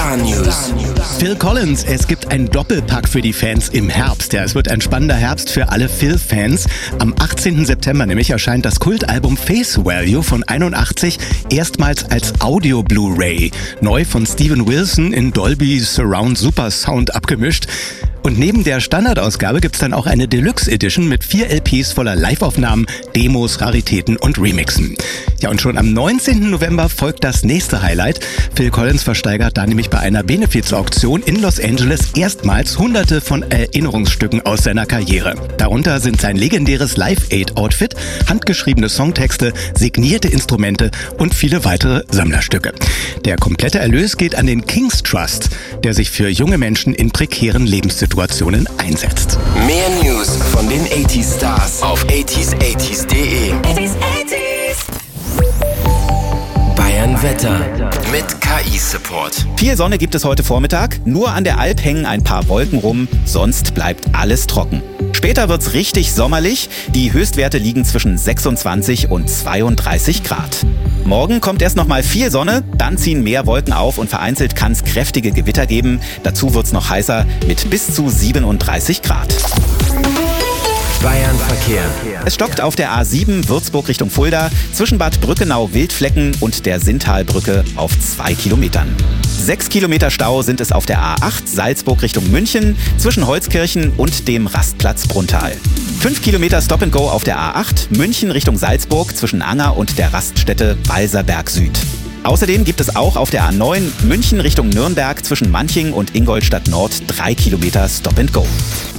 Star News. Phil Collins, es gibt einen Doppelpack für die Fans im Herbst. Ja, es wird ein spannender Herbst für alle Phil-Fans. Am 18. September nämlich erscheint das Kultalbum Face Value von 81 erstmals als Audio-Blu-ray. Neu von Steven Wilson in Dolby Surround Super Sound abgemischt. Und neben der Standardausgabe gibt's dann auch eine Deluxe Edition mit 4 LPs voller Live-Aufnahmen, Demos, Raritäten und Remixen. Ja, und schon am 19. November folgt das nächste Highlight. Phil Collins versteigert da nämlich bei einer Benefizauktion in Los Angeles erstmals hunderte von Erinnerungsstücken aus seiner Karriere. Darunter sind sein legendäres Live-Aid-Outfit, handgeschriebene Songtexte, signierte Instrumente und viele weitere Sammlerstücke. Der komplette Erlös geht an den King's Trust, der sich für junge Menschen in prekären Lebenssituationen einsetzt. Mehr News von den 80s Stars auf 80s80s.de. Bayern Wetter mit KI-Support. Viel Sonne gibt es heute Vormittag, nur an der Alp hängen ein paar Wolken rum, sonst bleibt alles trocken. Später wird's richtig sommerlich, die Höchstwerte liegen zwischen 26 und 32 Grad. Morgen kommt erst nochmal viel Sonne, dann ziehen mehr Wolken auf und vereinzelt kann es kräftige Gewitter geben. Dazu wird's noch heißer mit bis zu 37 Grad. Bayern Verkehr. Es stockt auf der A7 Würzburg Richtung Fulda zwischen Bad Brückenau-Wildflecken und der Sinntalbrücke auf 2 Kilometern. 6 Kilometer Stau sind es auf der A8 Salzburg Richtung München zwischen Holzkirchen und dem Rastplatz Brunnthal. 5 Kilometer Stop and Go auf der A8 München Richtung Salzburg zwischen Anger und der Raststätte Walserberg Süd. Außerdem gibt es auch auf der A9 München Richtung Nürnberg zwischen Manching und Ingolstadt Nord 3 Kilometer Stop and Go.